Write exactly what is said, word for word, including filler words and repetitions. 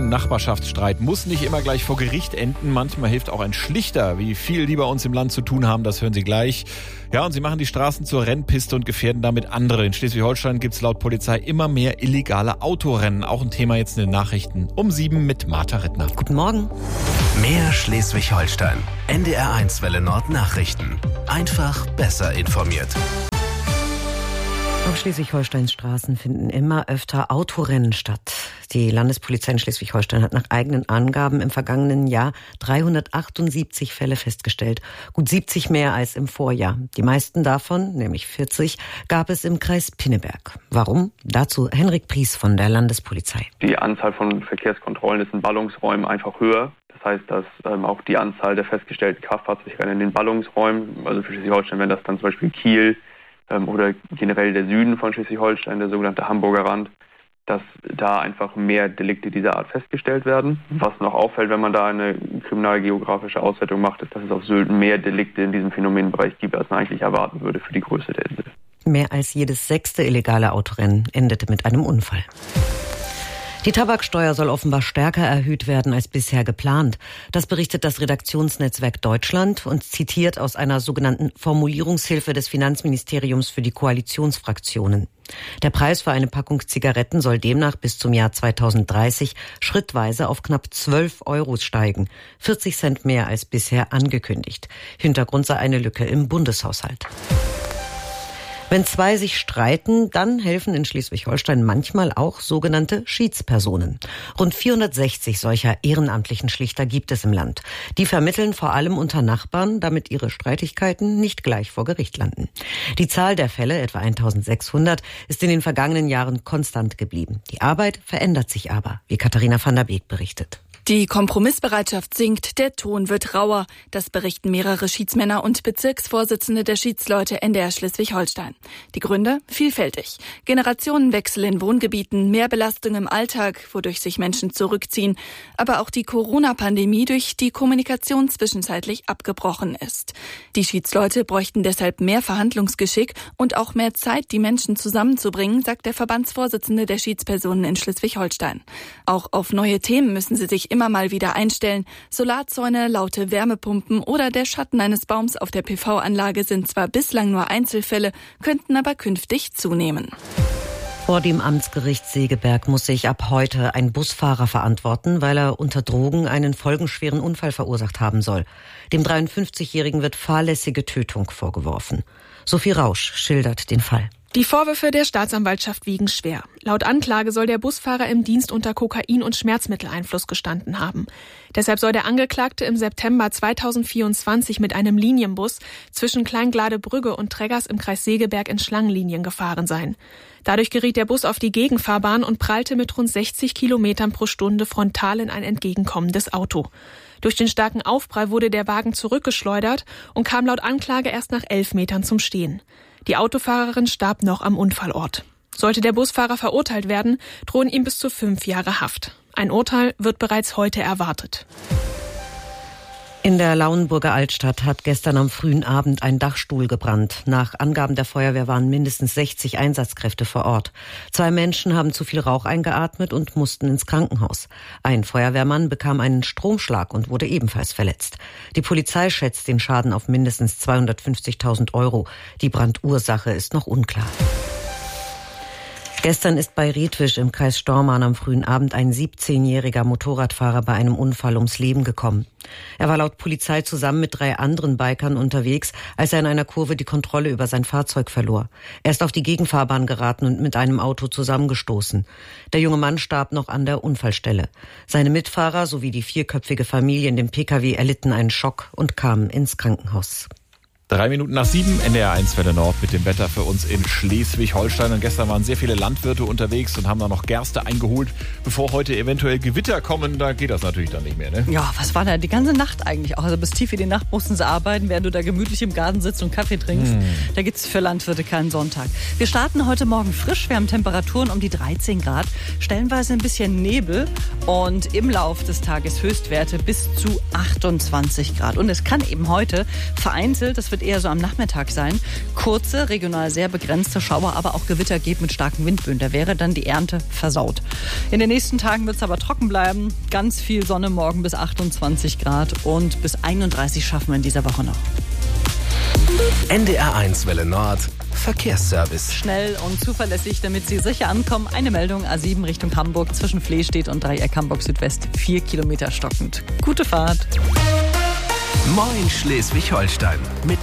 Ein Nachbarschaftsstreit muss nicht immer gleich vor Gericht enden. Manchmal hilft auch ein Schlichter. Wie viel die bei uns im Land zu tun haben, das hören Sie gleich. Ja, und sie machen die Straßen zur Rennpiste und gefährden damit andere. In Schleswig-Holstein gibt es laut Polizei immer mehr illegale Autorennen. Auch ein Thema jetzt in den Nachrichten um sieben mit Martha Rittner. Guten Morgen. Mehr Schleswig-Holstein. N D R eins Welle Nord Nachrichten. Einfach besser informiert. Auf Schleswig-Holsteins Straßen finden immer öfter Autorennen statt. Die Landespolizei in Schleswig-Holstein hat nach eigenen Angaben im vergangenen Jahr dreihundertachtundsiebzig Fälle festgestellt. Gut siebzig mehr als im Vorjahr. Die meisten davon, nämlich vierzig, gab es im Kreis Pinneberg. Warum? Dazu Henrik Pries von der Landespolizei. Die Anzahl von Verkehrskontrollen ist in Ballungsräumen einfach höher. Das heißt, dass ähm, auch die Anzahl der festgestellten Kraftfahrzeuge in den Ballungsräumen, also für Schleswig-Holstein wären das dann zum Beispiel Kiel, oder generell der Süden von Schleswig-Holstein, der sogenannte Hamburger Rand, dass da einfach mehr Delikte dieser Art festgestellt werden. Was noch auffällt, wenn man da eine kriminalgeografische Auswertung macht, ist, dass es auf Sylt mehr Delikte in diesem Phänomenbereich gibt, als man eigentlich erwarten würde für die Größe der Insel. Mehr als jedes sechste illegale Autorennen endete mit einem Unfall. Die Tabaksteuer soll offenbar stärker erhöht werden als bisher geplant. Das berichtet das Redaktionsnetzwerk Deutschland und zitiert aus einer sogenannten Formulierungshilfe des Finanzministeriums für die Koalitionsfraktionen. Der Preis für eine Packung Zigaretten soll demnach bis zum Jahr zweitausenddreißig schrittweise auf knapp zwölf Euro steigen. vierzig Cent mehr als bisher angekündigt. Hintergrund sei eine Lücke im Bundeshaushalt. Wenn zwei sich streiten, dann helfen in Schleswig-Holstein manchmal auch sogenannte Schiedspersonen. Rund vierhundertsechzig solcher ehrenamtlichen Schlichter gibt es im Land. Die vermitteln vor allem unter Nachbarn, damit ihre Streitigkeiten nicht gleich vor Gericht landen. Die Zahl der Fälle, etwa eintausendsechshundert, ist in den vergangenen Jahren konstant geblieben. Die Arbeit verändert sich aber, wie Katharina van der Beek berichtet. Die Kompromissbereitschaft sinkt, der Ton wird rauer. Das berichten mehrere Schiedsmänner und Bezirksvorsitzende der Schiedsleute N D R Schleswig-Holstein. Die Gründe? Vielfältig. Generationenwechsel in Wohngebieten, mehr Belastung im Alltag, wodurch sich Menschen zurückziehen. Aber auch die Corona-Pandemie, durch die Kommunikation zwischenzeitlich abgebrochen ist. Die Schiedsleute bräuchten deshalb mehr Verhandlungsgeschick und auch mehr Zeit, die Menschen zusammenzubringen, sagt der Verbandsvorsitzende der Schiedspersonen in Schleswig-Holstein. Auch auf neue Themen müssen sie sich immer mal wieder einstellen. Solarzäune, laute Wärmepumpen oder der Schatten eines Baums auf der P V-Anlage sind zwar bislang nur Einzelfälle, könnten aber künftig zunehmen. Vor dem Amtsgericht Segeberg muss sich ab heute ein Busfahrer verantworten, weil er unter Drogen einen folgenschweren Unfall verursacht haben soll. Dem dreiundfünfzigjährigen wird fahrlässige Tötung vorgeworfen. Sophie Rausch schildert den Fall. Die Vorwürfe der Staatsanwaltschaft wiegen schwer. Laut Anklage soll der Busfahrer im Dienst unter Kokain- und Schmerzmitteleinfluss gestanden haben. Deshalb soll der Angeklagte im September zweitausendvierundzwanzig mit einem Linienbus zwischen Kleingladebrügge und Treggers im Kreis Segeberg in Schlangenlinien gefahren sein. Dadurch geriet der Bus auf die Gegenfahrbahn und prallte mit rund sechzig Kilometern pro Stunde frontal in ein entgegenkommendes Auto. Durch den starken Aufprall wurde der Wagen zurückgeschleudert und kam laut Anklage erst nach elf Metern zum Stehen. Die Autofahrerin starb noch am Unfallort. Sollte der Busfahrer verurteilt werden, drohen ihm bis zu fünf Jahre Haft. Ein Urteil wird bereits heute erwartet. In der Lauenburger Altstadt hat gestern am frühen Abend ein Dachstuhl gebrannt. Nach Angaben der Feuerwehr waren mindestens sechzig Einsatzkräfte vor Ort. Zwei Menschen haben zu viel Rauch eingeatmet und mussten ins Krankenhaus. Ein Feuerwehrmann bekam einen Stromschlag und wurde ebenfalls verletzt. Die Polizei schätzt den Schaden auf mindestens zweihundertfünfzigtausend Euro. Die Brandursache ist noch unklar. Gestern ist bei Riedwisch im Kreis Stormarn am frühen Abend ein siebzehnjähriger Motorradfahrer bei einem Unfall ums Leben gekommen. Er war laut Polizei zusammen mit drei anderen Bikern unterwegs, als er in einer Kurve die Kontrolle über sein Fahrzeug verlor. Er ist auf die Gegenfahrbahn geraten und mit einem Auto zusammengestoßen. Der junge Mann starb noch an der Unfallstelle. Seine Mitfahrer sowie die vierköpfige Familie in dem P K W erlitten einen Schock und kamen ins Krankenhaus. Drei Minuten nach sieben, N D R eins Welle Nord mit dem Wetter für uns in Schleswig-Holstein. Und gestern waren sehr viele Landwirte unterwegs und haben da noch Gerste eingeholt. Bevor heute eventuell Gewitter kommen, da geht das natürlich dann nicht mehr, ne? Ja, was war da die ganze Nacht eigentlich auch? Also bis tief in die Nacht mussten sie arbeiten, während du da gemütlich im Garten sitzt und Kaffee trinkst. Hm. Da gibt's für Landwirte keinen Sonntag. Wir starten heute Morgen frisch. Wir haben Temperaturen um die dreizehn Grad, stellenweise ein bisschen Nebel und im Lauf des Tages Höchstwerte bis zu achtundzwanzig Grad. Und es kann eben heute vereinzelt, das wird eher so am Nachmittag sein. Kurze, regional sehr begrenzte Schauer, aber auch Gewitter geht mit starken Windböen. Da wäre dann die Ernte versaut. In den nächsten Tagen wird es aber trocken bleiben. Ganz viel Sonne morgen bis achtundzwanzig Grad und bis einunddreißig schaffen wir in dieser Woche noch. N D R eins Welle Nord, Verkehrsservice. Schnell und zuverlässig, damit Sie sicher ankommen. Eine Meldung, A sieben Richtung Hamburg zwischen Flehstedt und Dreieck Hamburg Südwest. Vier Kilometer stockend. Gute Fahrt. Moin Schleswig-Holstein mit